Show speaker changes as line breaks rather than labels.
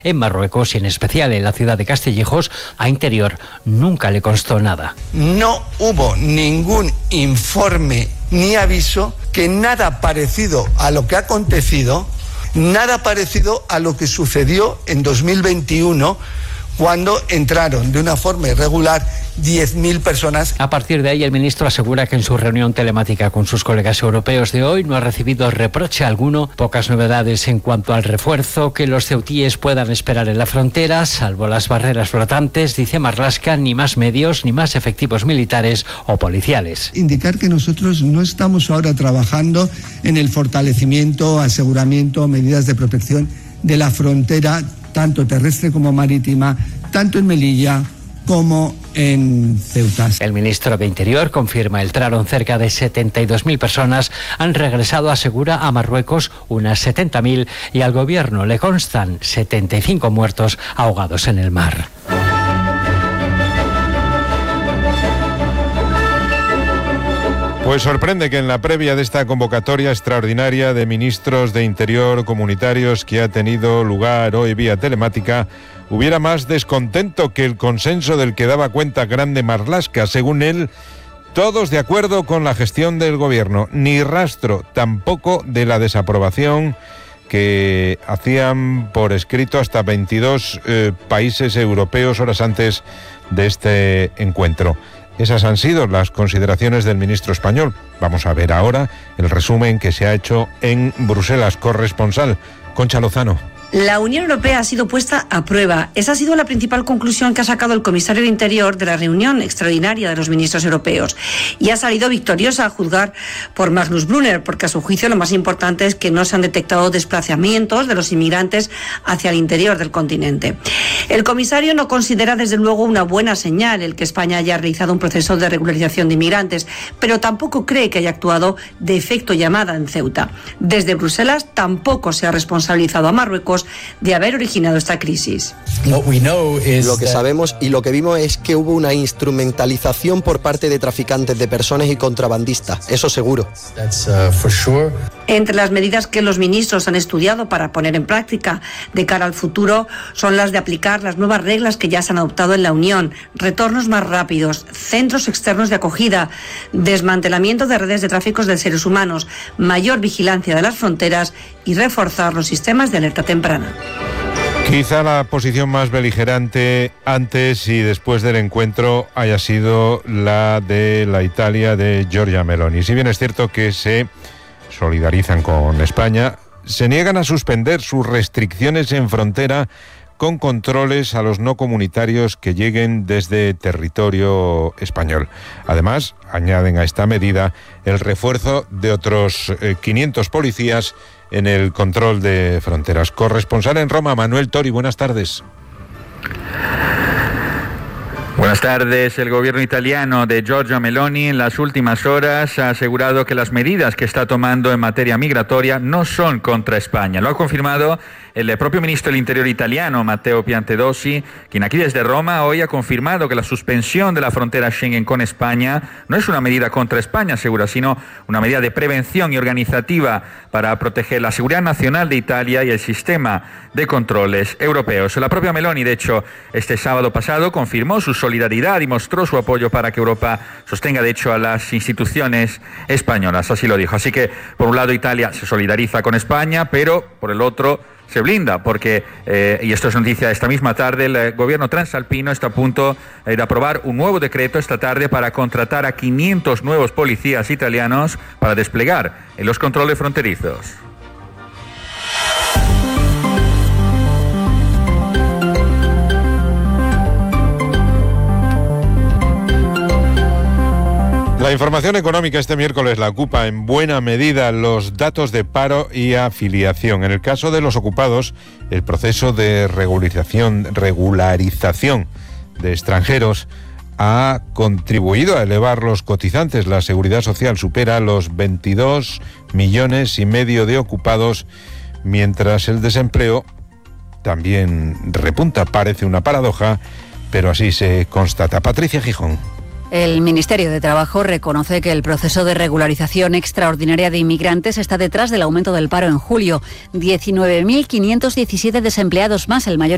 En Marruecos y en especial en la ciudad de Castillejos, a Interior nunca le constó nada.
No hubo ningún informe ni aviso que nada parecido a lo que ha acontecido, nada parecido a lo que sucedió en 2021, cuando entraron de una forma irregular 10.000 personas.
A partir de ahí, el ministro asegura que en su reunión telemática con sus colegas europeos de hoy no ha recibido reproche alguno. Pocas novedades en cuanto al refuerzo que los ceutíes puedan esperar en la frontera, salvo las barreras flotantes, dice Marlaska, ni más medios ni más efectivos militares o policiales.
Indicar que nosotros no estamos ahora trabajando en el fortalecimiento, aseguramiento, medidas de protección de la frontera, tanto terrestre como marítima, tanto en Melilla como en Ceuta.
El ministro de Interior confirma entraron cerca de 72.000 personas, han regresado, asegura, a Marruecos unas 70.000 y al gobierno le constan 75 muertos ahogados en el mar.
Pues sorprende que en la previa de esta convocatoria extraordinaria de ministros de Interior comunitarios que ha tenido lugar hoy vía telemática, hubiera más descontento que el consenso del que daba cuenta Grande Marlaska. Según él, todos de acuerdo con la gestión del gobierno, ni rastro tampoco de la desaprobación que hacían por escrito hasta 22 países europeos horas antes de este encuentro. Esas han sido las consideraciones del ministro español. Vamos a ver ahora el resumen que se ha hecho en Bruselas. Corresponsal Concha Lozano.
La Unión Europea ha sido puesta a prueba. Esa ha sido la principal conclusión que ha sacado el comisario de Interior de la reunión extraordinaria de los ministros europeos. Y ha salido victoriosa a juzgar por Magnus Brunner, porque a su juicio lo más importante es que no se han detectado desplazamientos de los inmigrantes hacia el interior del continente. El comisario no considera desde luego una buena señal el que España haya realizado un proceso de regularización de inmigrantes, pero tampoco cree que haya actuado de efecto llamada en Ceuta. Desde Bruselas tampoco se ha responsabilizado a Marruecos de haber originado esta crisis.
Lo que sabemos y lo que vimos es que hubo una instrumentalización por parte de traficantes de personas y contrabandistas, eso seguro.
Entre las medidas que los ministros han estudiado para poner en práctica de cara al futuro son las de aplicar las nuevas reglas que ya se han adoptado en la Unión, retornos más rápidos, centros externos de acogida, desmantelamiento de redes de tráficos de seres humanos, mayor vigilancia de las fronteras y reforzar los sistemas de alerta temprana.
Quizá la posición más beligerante antes y después del encuentro haya sido la de la Italia de Giorgia Meloni. Si bien es cierto que se solidarizan con España, se niegan a suspender sus restricciones en frontera con controles a los no comunitarios que lleguen desde territorio español. Además, añaden a esta medida el refuerzo de otros 500 policías en el control de fronteras. Corresponsal en Roma, Manuel Tori, buenas tardes.
Buenas tardes. El gobierno italiano de Giorgia Meloni en las últimas horas ha asegurado que las medidas que está tomando en materia migratoria no son contra España. Lo ha confirmado el propio ministro del Interior italiano, Matteo Piantedosi, quien aquí desde Roma hoy ha confirmado que la suspensión de la frontera Schengen con España no es una medida contra España, asegura, sino una medida de prevención y organizativa para proteger la seguridad nacional de Italia y el sistema de controles europeos. La propia Meloni, de hecho, este sábado pasado confirmó su solidaridad y mostró su apoyo para que Europa sostenga, de hecho, a las instituciones españolas. Así lo dijo. Así que, por un lado, Italia se solidariza con España, pero, por el otro, se blinda porque, y esto es noticia esta misma tarde, el gobierno transalpino está a punto de aprobar un nuevo decreto esta tarde para contratar a 500 nuevos policías italianos para desplegar en los controles fronterizos.
La información económica este miércoles la ocupa en buena medida los datos de paro y afiliación. En el caso de los ocupados, el proceso de regularización de extranjeros ha contribuido a elevar los cotizantes. La Seguridad Social supera los 22,5 millones de ocupados, mientras el desempleo también repunta. Parece una paradoja, pero así se constata. Patricia Gijón.
El Ministerio de Trabajo reconoce que el proceso de regularización extraordinaria de inmigrantes está detrás del aumento del paro en julio. 19.517 desempleados más, el mayor